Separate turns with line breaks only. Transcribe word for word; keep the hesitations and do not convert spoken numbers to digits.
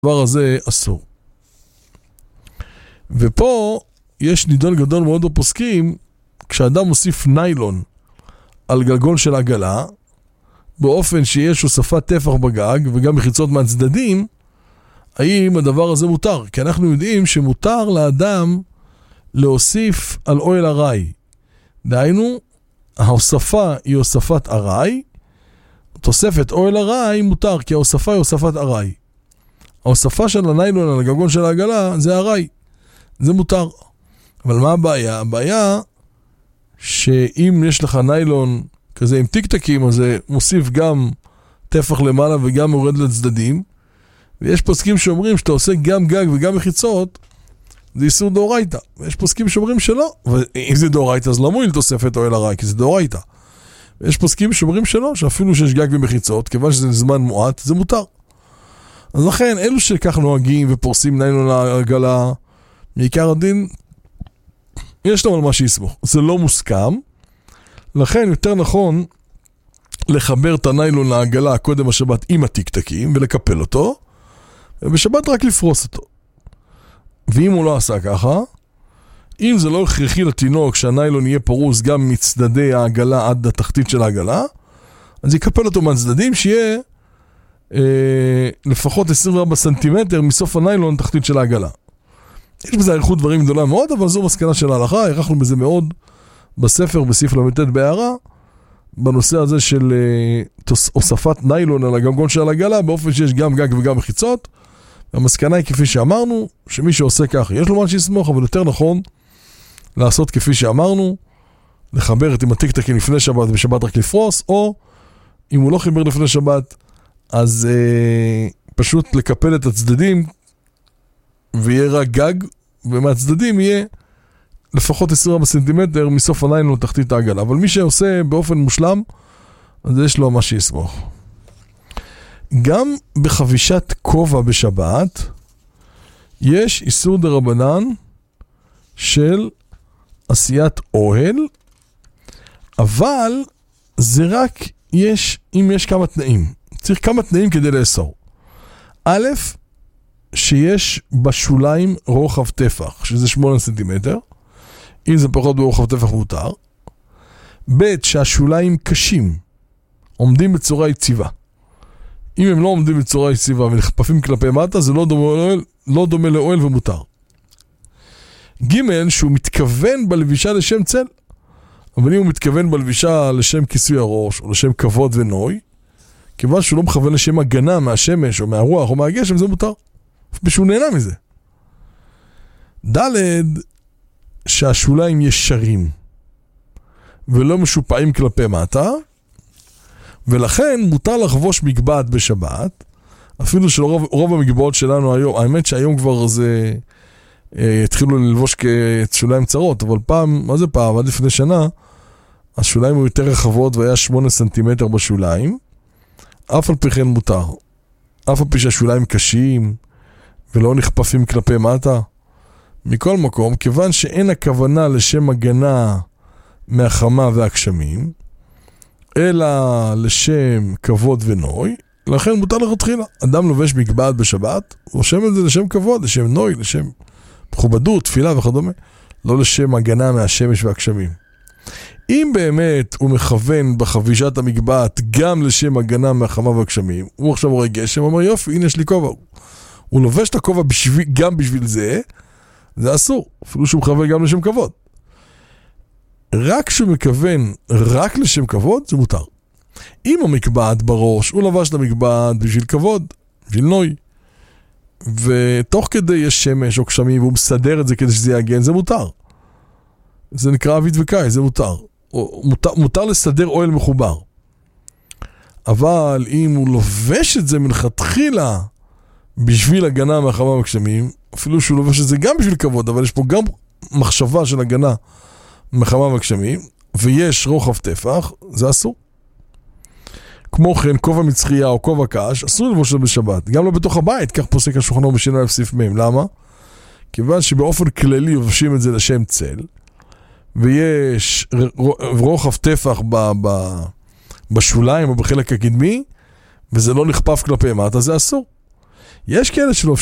הדבר הזה אסור. ופה יש נידון גדול מאוד בפוסקים, כשאדם מוסיף ניילון על גלגול של עגלה, באופן שיש הוספת טפח בגג וגם מחיצות מהצדדים, האם הדבר הזה מותר? כי אנחנו יודעים שמותר לאדם להוסיף על אוהל ארעי. דהיינו, ההוספה היא הוספת ארעי, תוספת אוהל ארעי מותר, כי ההוספה היא הוספת ארעי. ההוספה של הניילון על הגלגול של העגלה זה ארעי. זה מותר. אבל מה הבעיה? הבעיה שאם יש לך ניילון כזה עם טיקטקים, אז זה מוסיף גם טפח למעלה וגם מורד לצדדים, ויש פוסקים שאומרים שאתה עושה גם גג וגם מחיצות, זה איסור דאורייתא. ויש פוסקים שאומרים שלא, ואם זה דאורייתא אז לא מועיל תוספת אוהל ארעי, כי זה דאורייתא. ויש פוסקים שאומרים שלא, שאפילו שיש גג ומחיצות, כיוון שזה זמן מועט, זה מותר. אז לכן, אלו שכך נוהגים ופורסים ניילון לעגלה, מעיקר הדין, יש להם על מה שיסמוך. זה לא מוסכם, לכן יותר נכון לחבר את הניילון לעגלה קודם השבת עם הטיקטקים ולקפל אותו, ובשבת רק לפרוס אותו. ואם הוא לא עשה ככה, אם זה לא הכרחי לתינוק שהניילון יהיה פרוס גם מצדדי העגלה עד התחתית של העגלה, אז יקפל אותו מהצדדים שיהיה אה, לפחות עשרים וארבעה סנטימטר מסוף הניילון תחתית של העגלה. יש בזה עריכות דברים גדולה מאוד, אבל זו מסקנה של ההלכה, ערכנו בזה מאוד בספר, בסעיף למתת בהערה, בנושא הזה של אה, הוספת ניילון על הגלגול של העגלה, באופן שיש גם גג וגם מחיצות, והמסקנה היא כפי שאמרנו, שמי שעושה כך יש לו מה שיסמוך, אבל יותר נכון לעשות כפי שאמרנו, לחבר את עם הטיקטקים לפני שבת ובשבת רק לפרוס, או אם הוא לא חיבר לפני שבת, אז אה, פשוט לקפל את הצדדים, ויהיה רק גג, ומהצדדים יהיה לפחות עשרים וארבעה סנטימטר מסוף הניילון לתחתית העגלה. אבל מי שעושה באופן מושלם, אז יש לו מה שיסמוך. גם בחבישת כובע בשבת, יש איסור דרבנן של עשיית אוהל, אבל זה רק יש, אם יש כמה תנאים. צריך כמה תנאים כדי לאסור. א', שיש בשוליים רוחב טפח, שזה שמונה סנטימטר. אם זה פחות ברוחב טפח מותר. ב', שהשוליים קשים, עומדים בצורה יציבה. אם הם לא עומדים בצורה יציבה ונחפפים כלפי מטה, זה לא דומה לאוהל, לא דומה לאוהל ומותר. ג', שהוא מתכוון בלבישה לשם צל. אבל אם הוא מתכוון בלבישה לשם כיסוי הראש, או לשם כבוד ונוי, כיוון שהוא לא מכוון לשם הגנה מהשמש, או מהרוח, או מהגשם, זה מותר. ושהוא נהנה מזה. ד', שהשוליים ישרים, ולא משופעים כלפי מטה, ולכן מותר לחבוש מגבעת בשבת, אפילו שרוב רוב המגבעות שלנו היום, האמת שהיום כבר זה, אה, התחילו ללבוש כשוליים צרות, אבל פעם, מה זה פעם? עד לפני שנה, השוליים היו יותר רחבות, והיה שמונה סנטימטר בשוליים, אף על פי כן מותר. אף על פי שהשוליים קשים, ולא נכפפים כלפי מטה. מכל מקום, כיוון שאין הכוונה לשם הגנה מהחמה והגשמים, אלא לשם כבוד ונוי, לכן מותר לכתחילה. אדם לובש מגבעת בשבת, הוא רושם את זה לשם כבוד, לשם נוי, לשם מכובדות, תפילה וכדומה, לא לשם הגנה מהשמש והגשמים. אם באמת הוא מכוון בחבישת המגבעת גם לשם הגנה מהחמה והגשמים, הוא עכשיו רואה גשם, הוא אומר יופי, הנה יש לי כובע. הוא לובש את הכובע בשביל, גם בשביל זה, זה אסור, אפילו שהוא מכוון גם לשם כבוד. רק שהוא מכוון רק לשם כבוד, זה מותר. אם המגבעת בראש, הוא לבש את המגבעת בשביל כבוד, בשביל נוי, ותוך כדי יש שמש או גשמים, והוא מסדר את זה כדי שזה יגן, זה מותר. זה נקרא אביד וקאי, זה מותר. מותר. מותר לסדר אוהל מחובר. אבל אם הוא לובש את זה מלכתחילה, בשביל הגנה מהחמה והגשמים, אפילו שהוא לובש את זה גם בשביל כבוד, אבל יש פה גם מחשבה של הגנה מחמה והגשמים, ויש רוחב טפח, זה אסור. כמו כן, כובע מצחייה או כובע קש, אסור ללבוש את בשבת. גם לא בתוך הבית, כך פוסק השולחן ערוך בשינה סעיף מ'. למה? כיוון שבאופן כללי לובשים את זה לשם צל, ויש רוחב טפח ב, ב, בשוליים או בחלק הקדמי, וזה לא נכפף כלפי מטה, זה אסור. יש כאלה שלא